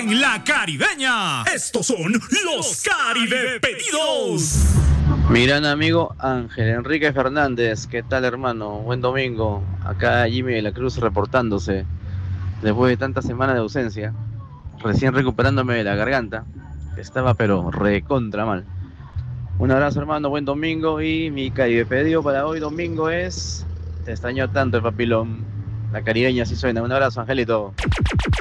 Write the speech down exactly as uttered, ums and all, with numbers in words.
en La Caribeña. Estos son los Caribe Pedidos. Mi gran amigo Ángel Enrique Fernández, ¿qué tal, hermano? Buen domingo. Acá Jimmy de la Cruz reportándose después de tantas semanas de ausencia, recién recuperándome de la garganta. Estaba pero recontra mal. Un abrazo, hermano, buen domingo. Y mi Caribe pedido para hoy domingo es: te extraño tanto el papilón. La caribeña sí suena. Un abrazo, Angelito.